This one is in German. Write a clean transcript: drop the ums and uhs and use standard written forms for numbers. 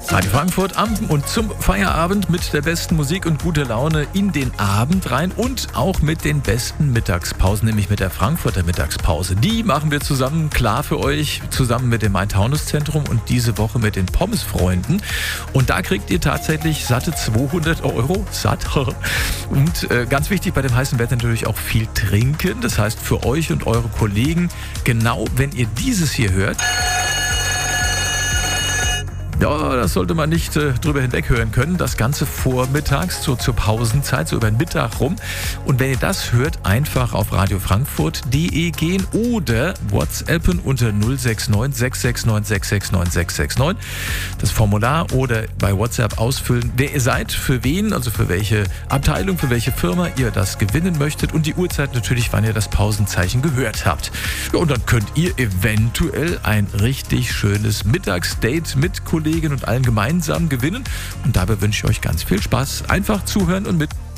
Radio Frankfurt am und zum Feierabend mit der besten Musik und guter Laune in den Abend rein und auch mit den besten Mittagspausen, nämlich mit der Frankfurter Mittagspause. Die machen wir zusammen klar für euch, zusammen mit dem Main-Taunus-Zentrum und diese Woche mit den Pommes-Freunden. Und da kriegt ihr tatsächlich satte 200 €, satt. Und ganz wichtig bei dem heißen Wetter natürlich auch viel trinken. Das heißt für euch und eure Kollegen, genau wenn ihr dieses hier hört, ja, das sollte man nicht drüber hinweg hören können. Das Ganze vormittags zur Pausenzeit, so über den Mittag rum. Und wenn ihr das hört, einfach auf radiofrankfurt.de gehen oder WhatsAppen unter 069 669 669 669. Das Formular oder bei WhatsApp ausfüllen, wer ihr seid, für wen, also für welche Abteilung, für welche Firma ihr das gewinnen möchtet und die Uhrzeit natürlich, wann ihr das Pausenzeichen gehört habt. Ja, und dann könnt ihr eventuell ein richtig schönes Mittagsdate mit Kollegen und allen gemeinsam gewinnen. Und dabei wünsche ich euch ganz viel Spaß. Einfach zuhören und mit